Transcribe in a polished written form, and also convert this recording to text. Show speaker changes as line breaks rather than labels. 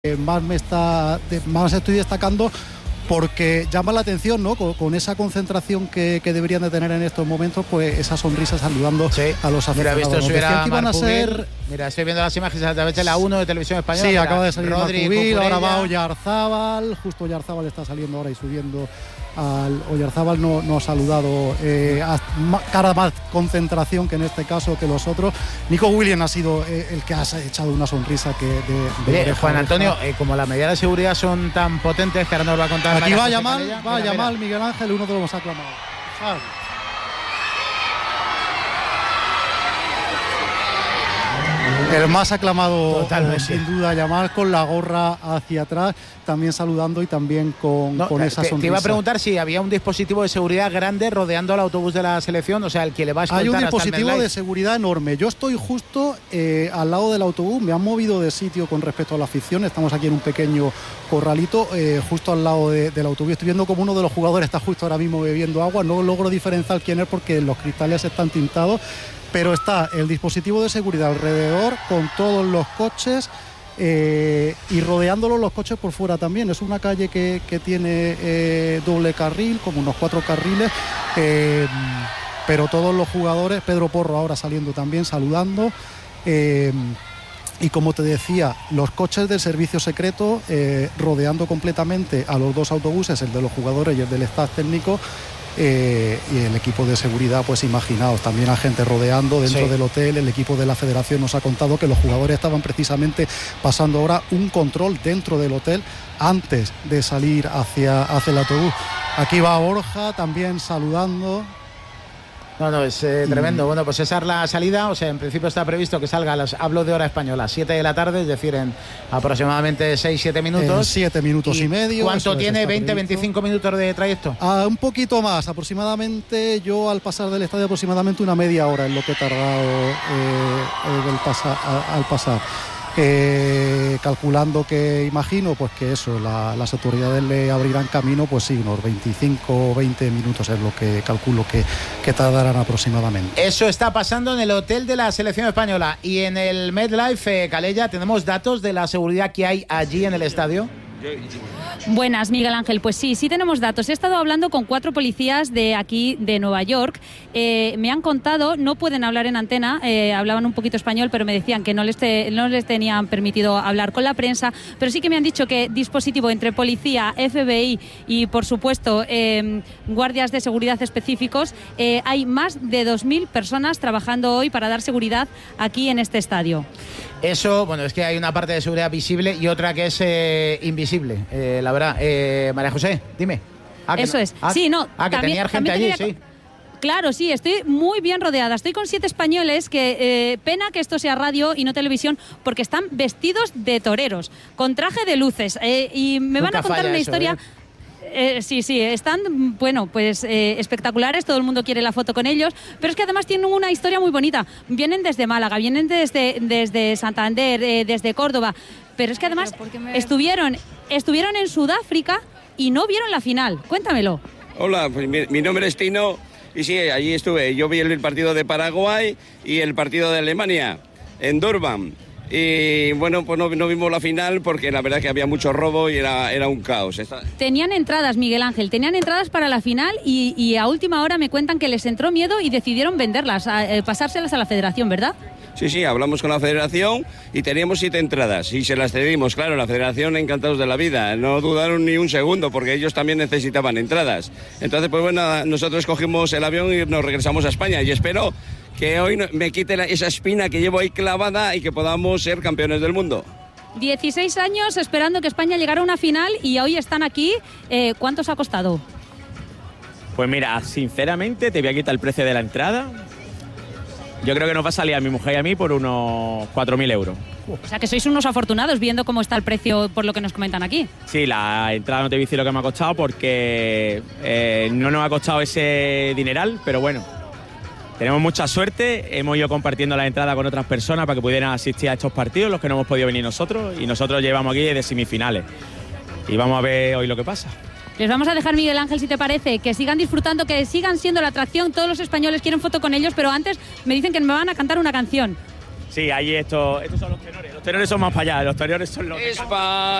más estoy destacando, porque llama la atención, ¿no? Con esa concentración que deberían de tener en estos momentos, pues esa sonrisa saludando a los aficionados.
Mira, estoy viendo las imágenes a través de la 1 de Televisión Española.
Sí, acaba de salir Marcubil, ahora va
Oyarzábal.
justo Oyarzábal está saliendo ahora y subiendo. Oyarzábal no ha saludado, cara más concentración que en este caso que los otros. Nico Williams ha sido el que ha echado una sonrisa de
Juan Antonio, como las medidas de seguridad son tan potentes que ahora nos va a contar.
Aquí va Yamal, Miguel Ángel, uno de los más aclamados. El más aclamado, sin duda, Yamal, con la gorra hacia atrás, también saludando y también con esa sonrisa.
Te iba a preguntar si había un dispositivo de seguridad grande rodeando al autobús de la selección, o sea, el que le va a escoltar.
Hay un dispositivo de seguridad enorme. Yo estoy justo al lado del autobús, me han movido de sitio con respecto a la afición. Estamos aquí en un pequeño corralito, justo al lado del autobús. Estoy viendo como uno de los jugadores está justo ahora mismo bebiendo agua. No logro diferenciar quién es porque los cristales están tintados. Pero está el dispositivo de seguridad alrededor con todos los coches y rodeándolo los coches por fuera también. Es una calle que tiene doble carril, como unos 4 carriles, pero todos los jugadores, Pedro Porro ahora saliendo también, saludando. Y como te decía, los coches del servicio secreto rodeando completamente a los dos autobuses, el de los jugadores y el del staff técnico. Y el equipo de seguridad, pues imaginaos, también a gente rodeando dentro del hotel. El equipo de la federación nos ha contado que los jugadores estaban precisamente pasando ahora un control dentro del hotel antes de salir hacia el autobús. Aquí va Borja también saludando.
No, es tremendo. Bueno, pues esa es la salida. O sea, en principio está previsto que salga, hablo de hora española, 7 de la tarde, es decir, en aproximadamente 6-7 minutos.
7 minutos y medio.
¿Cuánto tiene? ¿20-25 minutos de trayecto?
Un poquito más, aproximadamente. Yo al pasar del estadio aproximadamente una media hora es lo que he tardado al pasar. Calculando que imagino pues que eso, las autoridades le abrirán camino, pues sí, unos 25 o 20 minutos es lo que calculo que tardarán aproximadamente.
Eso está pasando en el hotel de la selección española. Y en el MetLife, Calella, ¿tenemos datos de la seguridad que hay allí en el estadio?
Buenas, Miguel Ángel. Pues sí tenemos datos. He estado hablando con 4 policías de aquí, de Nueva York. Me han contado, no pueden hablar en antena, hablaban un poquito español, pero me decían que no les tenían permitido hablar con la prensa, pero sí que me han dicho que dispositivo entre policía, FBI y, por supuesto, guardias de seguridad específicos, hay más de 2.000 personas trabajando hoy para dar seguridad aquí en este estadio.
Eso, bueno, es que hay una parte de seguridad visible y otra que es invisible, la verdad. María José, dime.
Eso es.
Que tenía gente allí, sí.
Claro, sí, estoy muy bien rodeada. Estoy con 7 españoles, que pena que esto sea radio y no televisión, porque están vestidos de toreros, con traje de luces, y me van a contar una historia... Sí, están, bueno, pues espectaculares, todo el mundo quiere la foto con ellos, pero es que además tienen una historia muy bonita. Vienen desde Málaga, vienen desde Santander, desde Córdoba, pero es que además estuvieron en Sudáfrica y no vieron la final. Cuéntamelo.
Hola, pues mi nombre es Tino y sí, allí estuve. Yo vi el partido de Paraguay y el partido de Alemania en Durban. Y bueno, pues no vimos la final porque la verdad que había mucho robo y era un caos.
Tenían entradas, Miguel Ángel, tenían entradas para la final y a última hora me cuentan que les entró miedo y decidieron venderlas, pasárselas a la federación, ¿verdad?
Sí, hablamos con la federación y teníamos 7 entradas y se las cedimos. Claro, la federación encantados de la vida, no dudaron ni un segundo porque ellos también necesitaban entradas. Entonces, pues bueno, nosotros cogimos el avión y nos regresamos a España y espero que hoy me quite esa espina que llevo ahí clavada y que podamos ser campeones del mundo.
16 años esperando que España llegara a una final y hoy están aquí. ¿Cuánto os ha costado?
Pues mira, sinceramente te voy a quitar el precio de la entrada. Yo creo que nos va a salir a mi mujer y a mí por unos 4.000 euros.
O sea que sois unos afortunados viendo cómo está el precio por lo que nos comentan aquí.
Sí, la entrada no te voy a decir lo que me ha costado porque no nos ha costado ese dineral, pero bueno. Tenemos mucha suerte, hemos ido compartiendo la entrada con otras personas para que pudieran asistir a estos partidos, los que no hemos podido venir nosotros, y nosotros llevamos aquí de semifinales. Y vamos a ver hoy lo que pasa.
Les vamos a dejar, Miguel Ángel, si te parece, que sigan disfrutando, que sigan siendo la atracción. Todos los españoles quieren foto con ellos, pero antes me dicen que me van a cantar una canción.
Sí, ahí estos son los tenores. Los tenores son más para allá, los tenores son los...